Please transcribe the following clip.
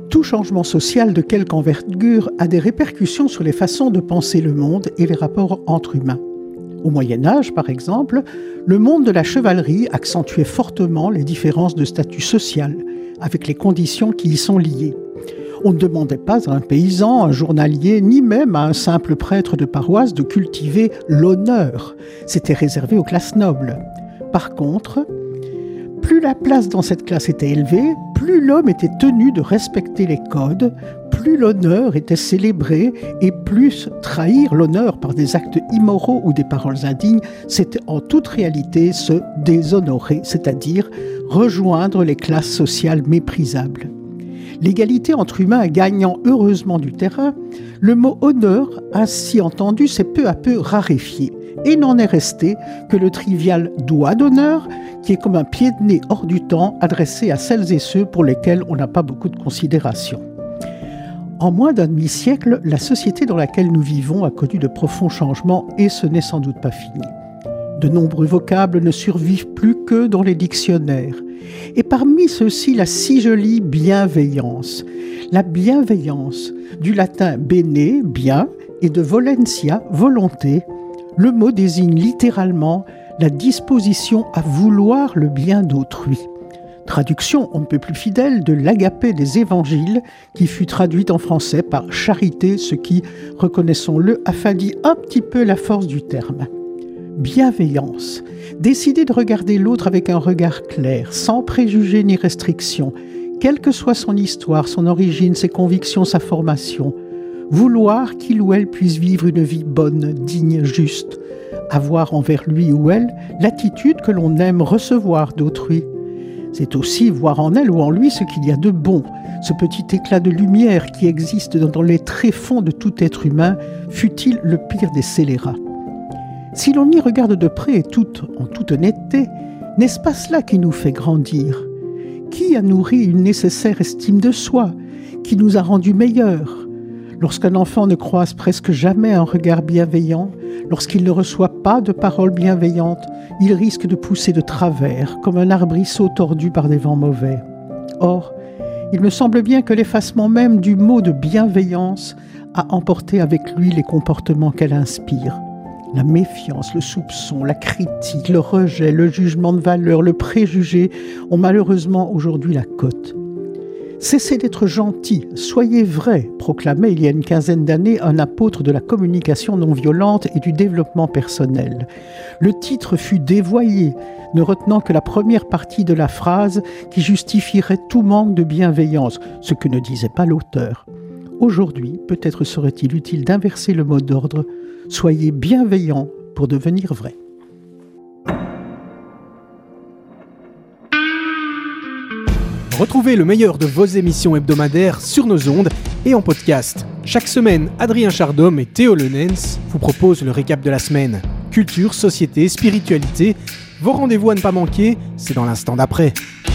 Tout changement social de quelque envergure a des répercussions sur les façons de penser le monde et les rapports entre humains. Au Moyen-Âge, par exemple, le monde de la chevalerie accentuait fortement les différences de statut social, avec les conditions qui y sont liées. On ne demandait pas à un paysan, un journalier, ni même à un simple prêtre de paroisse de cultiver l'honneur. C'était réservé aux classes nobles. Par contre, plus la place dans cette classe était élevée, plus l'homme était tenu de respecter les codes, plus l'honneur était célébré et plus trahir l'honneur par des actes immoraux ou des paroles indignes, c'était en toute réalité se déshonorer, c'est-à-dire rejoindre les classes sociales méprisables. L'égalité entre humains gagnant heureusement du terrain, le mot « honneur » ainsi entendu s'est peu à peu raréfié et n'en est resté que le trivial « doigt d'honneur » qui est comme un pied de nez hors du temps adressé à celles et ceux pour lesquels on n'a pas beaucoup de considération. En moins d'un demi-siècle, la société dans laquelle nous vivons a connu de profonds changements et ce n'est sans doute pas fini. De nombreux vocables ne survivent plus que dans les dictionnaires. Et parmi ceux-ci, la si jolie bienveillance. La bienveillance, du latin bene, bien, et de volentia, volonté. Le mot désigne littéralement la disposition à vouloir le bien d'autrui. Traduction on ne peut plus fidèle de l'agapé des évangiles qui fut traduite en français par charité, ce qui, reconnaissons-le, affadit un petit peu la force du terme. Bienveillance, décider de regarder l'autre avec un regard clair, sans préjugés ni restrictions, quelle que soit son histoire, son origine, ses convictions, sa formation. Vouloir qu'il ou elle puisse vivre une vie bonne, digne, juste. Avoir envers lui ou elle l'attitude que l'on aime recevoir d'autrui. C'est aussi voir en elle ou en lui ce qu'il y a de bon, ce petit éclat de lumière qui existe dans les tréfonds de tout être humain, fût-il le pire des scélérats. Si l'on y regarde de près et en toute honnêteté, n'est-ce pas cela qui nous fait grandir ? Qui a nourri une nécessaire estime de soi, qui nous a rendus meilleurs ? Lorsqu'un enfant ne croise presque jamais un regard bienveillant, lorsqu'il ne reçoit pas de paroles bienveillantes, il risque de pousser de travers, comme un arbrisseau tordu par des vents mauvais. Or, il me semble bien que l'effacement même du mot de bienveillance a emporté avec lui les comportements qu'elle inspire. La méfiance, le soupçon, la critique, le rejet, le jugement de valeur, le préjugé ont malheureusement aujourd'hui la cote. Cessez d'être gentil, soyez vrai, proclamait il y a une quinzaine d'années un apôtre de la communication non violente et du développement personnel. Le titre fut dévoyé, ne retenant que la première partie de la phrase qui justifierait tout manque de bienveillance, ce que ne disait pas l'auteur. Aujourd'hui, peut-être serait-il utile d'inverser le mot d'ordre. Soyez bienveillants pour devenir vrai. Retrouvez le meilleur de vos émissions hebdomadaires sur nos ondes et en podcast. Chaque semaine, Adrien Chardhomme et Théo Lenens vous proposent le récap de la semaine. Culture, société, spiritualité, vos rendez-vous à ne pas manquer, c'est dans l'instant d'après.